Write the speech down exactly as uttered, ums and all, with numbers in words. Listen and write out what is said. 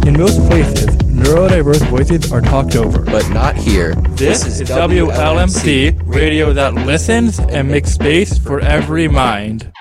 In most places, neurodiverse voices are talked over. But not here. This, this is W L M C, radio that listens and makes space for every mind.